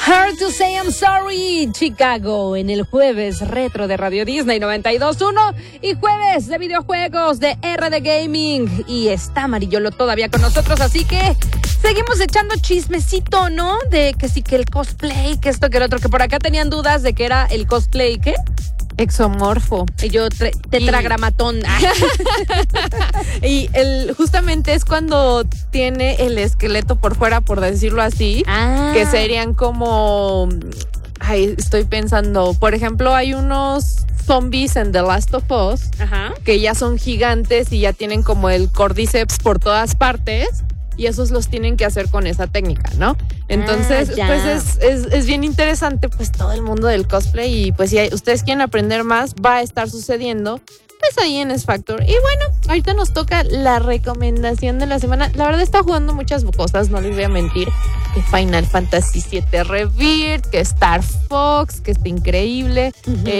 Hard to Say I'm Sorry, Chicago, en el jueves retro de Radio Disney 92.1 y jueves de videojuegos de RD Gaming. Y está Marillolo todavía con nosotros, así que seguimos echando chismecito, ¿no? De que sí, que el cosplay, que esto, que el otro, que por acá tenían dudas de que era el cosplay, ¿qué? Exomorfo. Y yo tetragramatón. Y justamente es cuando tiene el esqueleto por fuera, por decirlo así, que serían como... Ay, estoy pensando, por ejemplo, hay unos zombies en The Last of Us que ya son gigantes y ya tienen como el cordyceps por todas partes. Y esos los tienen que hacer con esa técnica, ¿no? Entonces, pues es bien interesante, pues, todo el mundo del cosplay. Y pues si ustedes quieren aprender más, va a estar sucediendo, pues, ahí en S-Factor. Y bueno, ahorita nos toca la recomendación de la semana. La verdad está jugando muchas cosas, no les voy a mentir. Que Final Fantasy VII Rebirth, que Star Fox, que está increíble.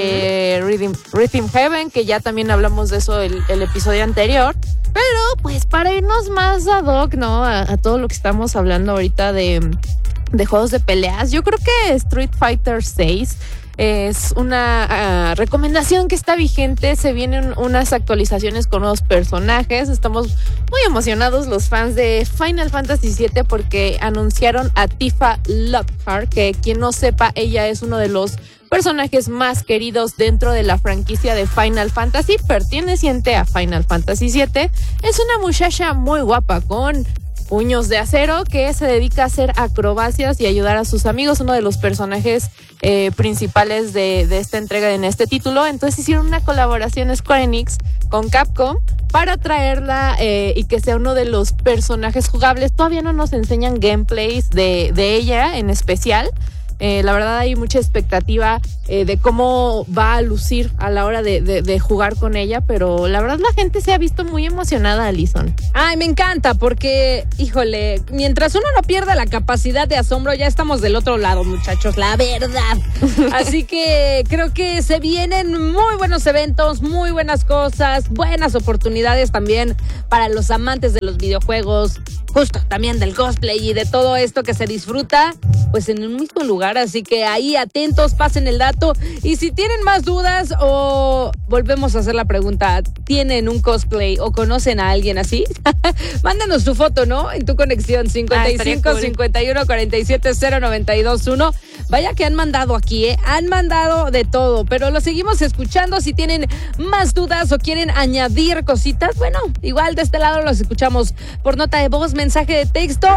Rhythm Heaven, que ya también hablamos de eso el episodio anterior. Pero, pues, para irnos más ad hoc, ¿no? A todo lo que estamos hablando ahorita de juegos de peleas, yo creo que Street Fighter VI es una recomendación que está vigente. Se vienen unas actualizaciones con nuevos personajes. Estamos muy emocionados los fans de Final Fantasy VII porque anunciaron a Tifa Lockhart, que quien no sepa, ella es uno de los personajes más queridos dentro de la franquicia de Final Fantasy, perteneciente a Final Fantasy VII. Es una muchacha muy guapa con puños de acero que se dedica a hacer acrobacias y ayudar a sus amigos, uno de los personajes principales de esta entrega en este título. Entonces hicieron una colaboración Square Enix con Capcom para traerla y que sea uno de los personajes jugables. Todavía no nos enseñan gameplays de ella en especial. La verdad hay mucha expectativa de cómo va a lucir a la hora de jugar con ella, pero la verdad la gente se ha visto muy emocionada, Alison. Ay, me encanta porque, híjole, mientras uno no pierda la capacidad de asombro, ya estamos del otro lado, muchachos, la verdad. Así que creo que se vienen muy buenos eventos, muy buenas cosas, buenas oportunidades también para los amantes de los videojuegos, justo también del cosplay y de todo esto que se disfruta, pues en un mismo lugar. Así que ahí atentos, pasen el dato. Y si tienen más dudas o volvemos a hacer la pregunta, ¿tienen un cosplay o conocen a alguien así? Mándanos tu foto, ¿no? En tu conexión 55 51 47 0921. Vaya que han mandado aquí, han mandado de todo, pero lo seguimos escuchando. Si tienen más dudas o quieren añadir cositas, bueno, igual de este lado los escuchamos por nota de voz, mensaje de texto